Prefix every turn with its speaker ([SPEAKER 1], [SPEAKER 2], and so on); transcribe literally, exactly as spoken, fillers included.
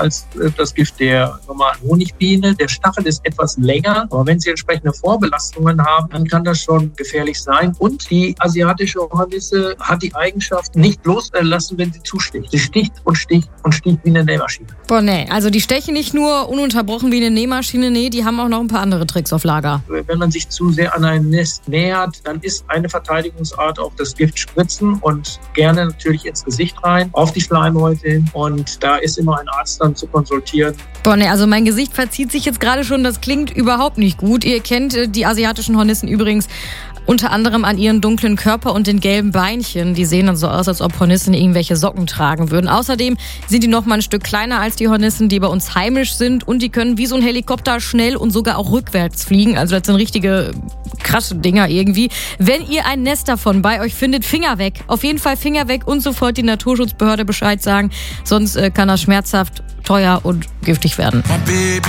[SPEAKER 1] als das Gift der normalen Honigbiene. Der Stachel ist etwas länger, aber wenn Sie entsprechende Vorbelastungen haben, dann kann das schon gefährlich sein. Und die asiatische Hornisse hat die Eigenschaft, nicht loslassen, wenn sie zusticht. Sie sticht und sticht und sticht wie eine Nähmaschine.
[SPEAKER 2] Boah, nee. Also die stechen nicht nur ununterbrochen wie eine Nähmaschine, nee, die haben auch noch ein paar andere Tricks auf Lager.
[SPEAKER 1] Wenn man sich zu sehr an ein Nest nähert, dann ist eine Verteidigungsart auch das Gift spritzen und gerne natürlich ins Gesicht rein, auf die Schleimhäute hin. Und da ist immer ein Arzt dann zu konsultieren.
[SPEAKER 2] Boah, nee, also mein Gesicht verzieht sich jetzt gerade schon, das klingt überhaupt nicht gut. Ihr kennt die asiatischen Hornissen übrigens unter anderem an ihren dunklen Körper und den gelben Beinchen. Die sehen dann so aus, als ob Hornissen irgendwelche Socken tragen würden. Außerdem sind die noch mal ein Stück kleiner als die Hornissen, die bei uns heimisch sind. Und die können wie so ein Helikopter schnell und sogar auch rückwärts fliegen. Also das sind richtige krasse Dinger irgendwie. Wenn ihr ein Nest davon bei euch findet, Finger weg. Auf jeden Fall Finger weg und sofort die Naturschutzbehörde Bescheid sagen. Sonst äh, kann das schmerzhaft, teuer und giftig werden.
[SPEAKER 3] My baby